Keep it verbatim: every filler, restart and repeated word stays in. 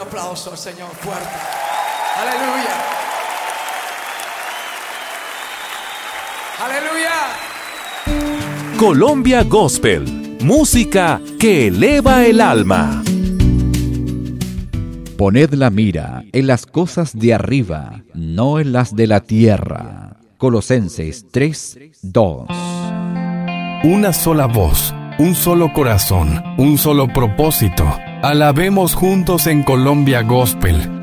aplauso al Señor fuerte. Aleluya. Aleluya. Colombia Gospel, música que eleva el alma. Poned la mira en las cosas de arriba, no en las de la tierra. Colosenses tres, dos. Una sola voz, un solo corazón, un solo propósito. Alabemos juntos en Colombia Gospel.